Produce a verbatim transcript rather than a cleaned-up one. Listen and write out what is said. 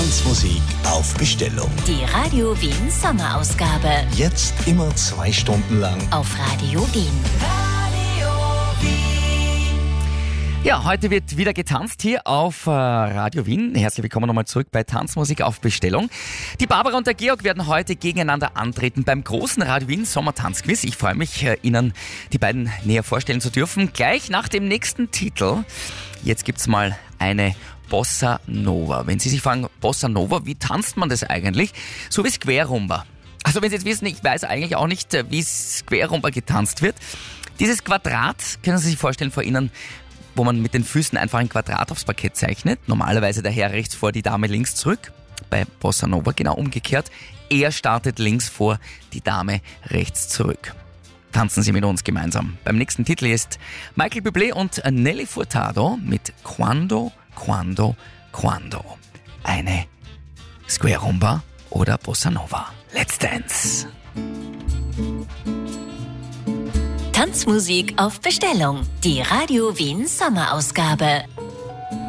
Tanzmusik auf Bestellung. Die Radio Wien Sommerausgabe. Jetzt immer zwei Stunden lang auf Radio Wien. Radio Wien. Ja, heute wird wieder getanzt hier auf äh, Radio Wien. Herzlich willkommen nochmal zurück bei Tanzmusik auf Bestellung. Die Barbara und der Georg werden heute gegeneinander antreten beim großen Radio Wien Sommertanzquiz. Ich freue mich, äh, Ihnen die beiden näher vorstellen zu dürfen. Gleich nach dem nächsten Titel. Jetzt gibt's mal eine Bossa Nova. Wenn Sie sich fragen, Bossa Nova, wie tanzt man das eigentlich? So wie Square Rumba. Also wenn Sie jetzt wissen, ich weiß eigentlich auch nicht, wie Square Rumba getanzt wird. Dieses Quadrat, können Sie sich vorstellen vor Ihnen, wo man mit den Füßen einfach ein Quadrat aufs Parkett zeichnet. Normalerweise der Herr rechts vor, die Dame links zurück. Bei Bossa Nova genau umgekehrt. Er startet links vor, die Dame rechts zurück. Tanzen Sie mit uns gemeinsam. Beim nächsten Titel ist Michael Bublé und Nelly Furtado mit Quando, Quando, Quando. Eine Square Rumba oder Bossa Nova. Let's dance! Tanzmusik auf Bestellung. Die Radio Wien Sommerausgabe.